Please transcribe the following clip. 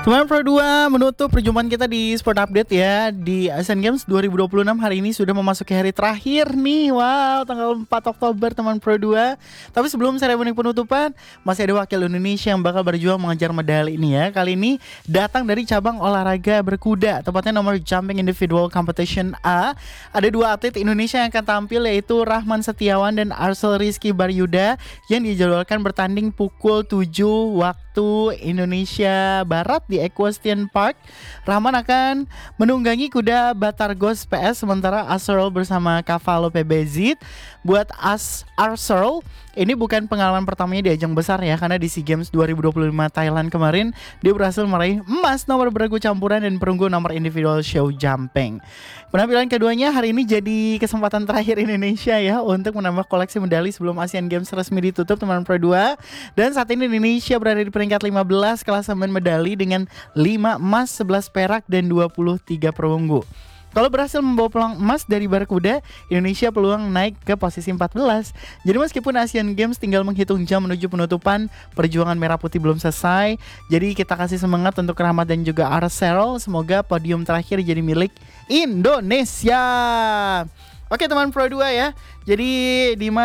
Teman Pro 2 menutup perjumpaan kita di Sport Update ya. Di Asian Games 2026 hari ini sudah memasuki hari terakhir nih. Wow, tanggal 4 Oktober teman Pro 2. Tapi sebelum seremoni penutupan, masih ada wakil Indonesia yang bakal berjuang mengejar medali ini ya. Kali ini datang dari cabang olahraga berkuda, tepatnya nomor jumping individual competition A. Ada dua atlet Indonesia yang akan tampil, yaitu Rahman Setiawan dan Arcel Rizky Baryuda, yang dijadwalkan bertanding pukul 7 waktu Indonesia Barat di Equestrian Park. Rahman akan menunggangi kuda Batargos PS, sementara Arcel bersama Cavallo PBZ. Buat Arcel, ini bukan pengalaman pertamanya di ajang besar ya, karena di SEA Games 2025 Thailand kemarin dia berhasil meraih emas nomor beregu campuran dan perunggu nomor individual show jumping. Penampilan keduanya hari ini jadi kesempatan terakhir Indonesia ya untuk menambah koleksi medali sebelum Asian Games resmi ditutup teman Pro 2. Dan saat ini Indonesia berada di peringkat 15 klasemen medali dengan 5 emas, 11 perak dan 23 perunggu. Kalau berhasil membawa peluang emas dari Barakuda, Indonesia peluang naik ke posisi 14. Jadi meskipun Asian Games tinggal menghitung jam menuju penutupan, perjuangan merah putih belum selesai. Jadi kita kasih semangat untuk Rahmat dan juga Arcel. Semoga podium terakhir jadi milik Indonesia. Oke teman Pro 2 ya. Jadi di